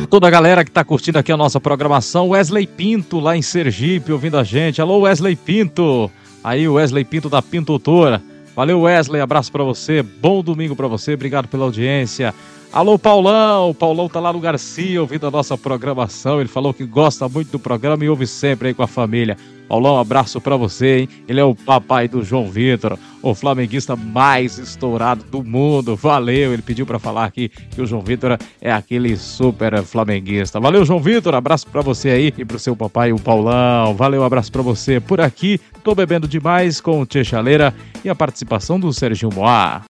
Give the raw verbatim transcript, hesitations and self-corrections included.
toda a galera que tá curtindo aqui a nossa programação. Wesley Pinto, lá em Sergipe, ouvindo a gente. Alô, Wesley Pinto. Aí, o Wesley Pinto da Pintutora. Valeu, Wesley, abraço pra você. Bom domingo pra você, obrigado pela audiência. Alô, Paulão. O Paulão tá lá no Garcia, ouvindo a nossa programação. Ele falou que gosta muito do programa e ouve sempre aí com a família. Paulão, abraço pra você, hein? Ele é o papai do João Vitor, o flamenguista mais estourado do mundo. Valeu, ele pediu pra falar aqui que o João Vitor é aquele super flamenguista. Valeu, João Vitor, abraço pra você aí e pro seu papai, o Paulão. Valeu, abraço pra você. Por aqui, tô bebendo demais com o Tchê Chaleira e a participação do Serginho Moá.